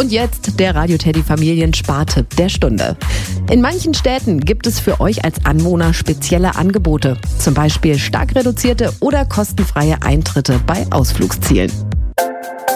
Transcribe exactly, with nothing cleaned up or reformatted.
Und jetzt der Radio Teddy Familienspartipp der Stunde. In manchen Städten gibt es für euch als Anwohner spezielle Angebote. Zum Beispiel stark reduzierte oder kostenfreie Eintritte bei Ausflugszielen.